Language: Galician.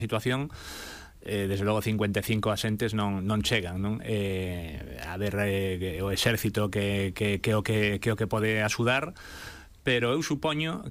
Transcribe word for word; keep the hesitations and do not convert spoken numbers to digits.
situación, eh, desde logo cincuenta e cinco asentes non, non chegan, non? Eh, a ver, eh, o exército que, que, que, o que, que o que pode axudar, pero eu supoño